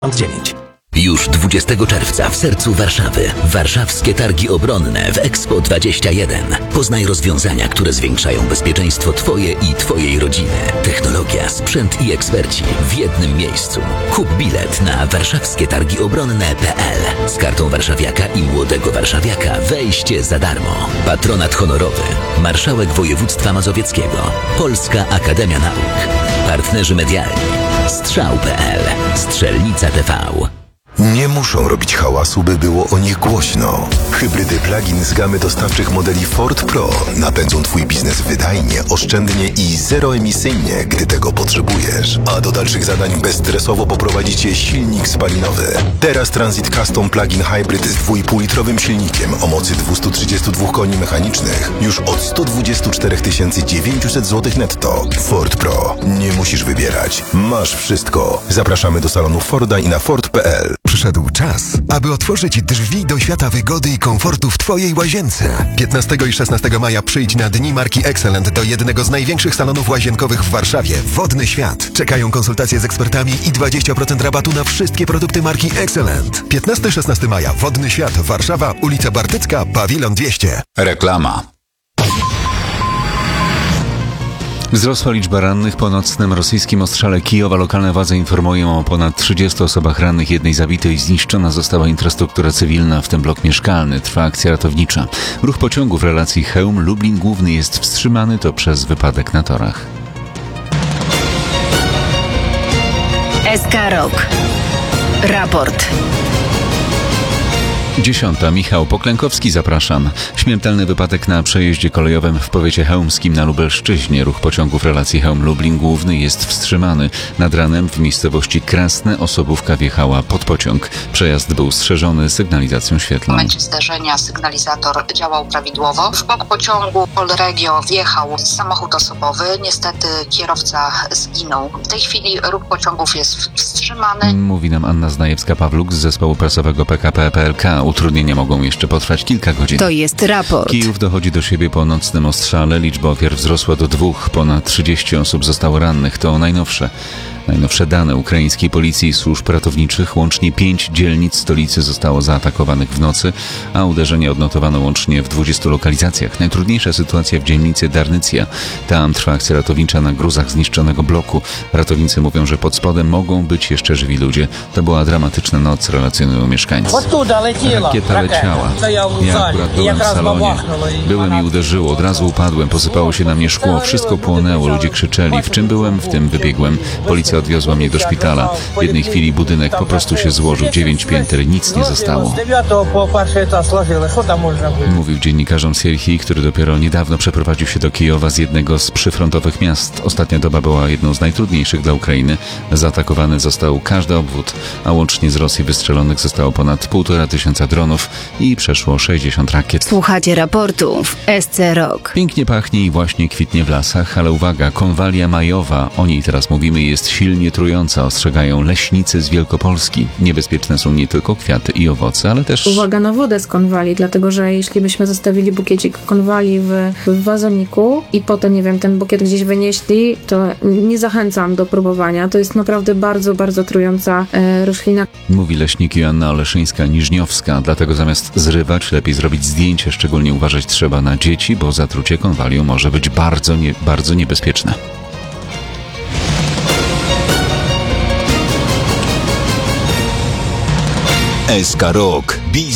9. Już 20 czerwca w sercu Warszawy. Warszawskie Targi Obronne w Expo 21. Poznaj rozwiązania, które zwiększają bezpieczeństwo Twoje i Twojej rodziny. Technologia, sprzęt i eksperci w jednym miejscu. Kup bilet na warszawskietargiobronne.pl. Z kartą warszawiaka i młodego warszawiaka wejście za darmo. Patronat honorowy. Marszałek Województwa Mazowieckiego. Polska Akademia Nauk. Partnerzy medialni. Strzał.pl. Strzelnica TV. Nie muszą robić hałasu, by było o nich głośno. Hybrydy plug-in z gamy dostawczych modeli Ford Pro napędzą Twój biznes wydajnie, oszczędnie i zeroemisyjnie, gdy tego potrzebujesz. A do dalszych zadań bezstresowo poprowadzi Cię silnik spalinowy. Teraz Transit Custom Plug-in Hybrid z 2,5-litrowym silnikiem o mocy 232 koni mechanicznych już od 124 900 zł netto. Ford Pro. Nie musisz wybierać. Masz wszystko. Zapraszamy do salonu Forda i na Ford.pl. Przyszedł czas, aby otworzyć drzwi do świata wygody i komfortu w Twojej łazience. 15 i 16 maja przyjdź na Dni Marki Excellent do jednego z największych salonów łazienkowych w Warszawie, Wodny Świat. Czekają konsultacje z ekspertami i 20% rabatu na wszystkie produkty marki Excellent. 15-16 maja, Wodny Świat, Warszawa, ulica Bartycka, Pawilon 200. Reklama. Wzrosła liczba rannych po nocnym rosyjskim ostrzale Kijowa. Lokalne władze informują o ponad 30 osobach rannych, jednej zabitej. Zniszczona została infrastruktura cywilna, w tym blok mieszkalny. Trwa akcja ratownicza. Ruch pociągu w relacji Chełm-Lublin Główny jest wstrzymany, to przez wypadek na torach. SK Rok. Raport. 10. Michał Poklękowski, zapraszam. Śmiertelny wypadek na przejeździe kolejowym w powiecie chełmskim na Lubelszczyźnie. Ruch pociągu w relacji Chełm-Lublin Główny jest wstrzymany. Nad ranem w miejscowości Krasne osobówka wjechała pod pociąg. Przejazd był strzeżony sygnalizacją W świetlną. momencie zdarzenia sygnalizator działał prawidłowo. W bok pociągu Polregio wjechał samochód osobowy. Niestety kierowca zginął. W tej chwili ruch pociągów jest wstrzymany. Mówi nam Anna Znajewska-Pawluk z zespołu prasowego PKP PLK. Utrudnienia mogą jeszcze potrwać kilka godzin. To jest raport. Kijów dochodzi do siebie po nocnym ostrzale. Liczba ofiar wzrosła do 2. Ponad 30 osób zostało rannych. To najnowsze dane ukraińskiej policji i służb ratowniczych. Łącznie 5 dzielnic stolicy zostało zaatakowanych w nocy, a uderzenia odnotowano łącznie w 20 lokalizacjach. Najtrudniejsza sytuacja w dzielnicy Darnycja. Tam trwa akcja ratownicza na gruzach zniszczonego bloku. Ratownicy mówią, że pod spodem mogą być jeszcze żywi ludzie. To była dramatyczna noc, relacjonują mieszkańcy. Rakieta leciała. Ja akurat byłem w salonie. Byłem i uderzyło. Od razu upadłem. Posypało się na mnie szkło. Wszystko płonęło. Ludzie krzyczeli. W czym byłem, w tym wybiegłem. Policja odwiozła mnie do szpitala. W jednej chwili budynek po prostu się złożył. 9 pięter. Nic nie zostało. Mówił dziennikarzom Sierhi, który dopiero niedawno przeprowadził się do Kijowa z jednego z przyfrontowych miast. Ostatnia doba była jedną z najtrudniejszych dla Ukrainy. Zaatakowany został każdy obwód, a łącznie z Rosji wystrzelonych zostało ponad 1500 dronów i przeszło 60 rakiet. Słuchacie raportu w SC Rok. Pięknie pachnie i właśnie kwitnie w lasach, ale uwaga, konwalia majowa, o niej teraz mówimy, jest silnie trująca, ostrzegają leśnicy z Wielkopolski. Niebezpieczne są nie tylko kwiaty i owoce, ale też... Uwaga na wodę z konwali, dlatego że jeśli byśmy zostawili bukiecik konwali w wazoniku i potem, nie wiem, ten bukiet gdzieś wynieśli, to nie zachęcam do próbowania. To jest naprawdę bardzo, bardzo trująca roślina. Mówi leśnik Joanna Oleszyńska-Niżniowska, dlatego zamiast zrywać, lepiej zrobić zdjęcie. Szczególnie uważać trzeba na dzieci, bo zatrucie konwalią może być bardzo niebezpieczne. SK Rok.